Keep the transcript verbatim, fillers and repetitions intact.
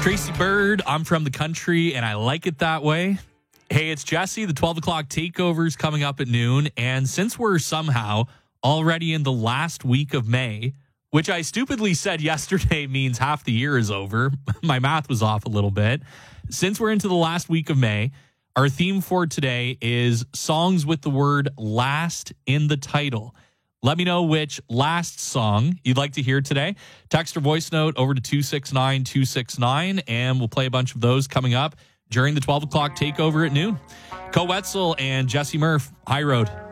Tracy Bird, I'm from the country, and I like it that way. Hey, it's Jesse. The twelve o'clock takeover's coming up at noon, and since we're somehow already in the last week of May, which I stupidly said yesterday means half the year is over, my math was off a little bit. Since we're into the last week of May, our theme for today is songs with the word last in the title. Let me know which last song you'd like to hear today. Text or voice note over to two six nine two six nine, and we'll play a bunch of those coming up during the twelve o'clock takeover at noon. Co Wetzel and Jesse Murph, High Road.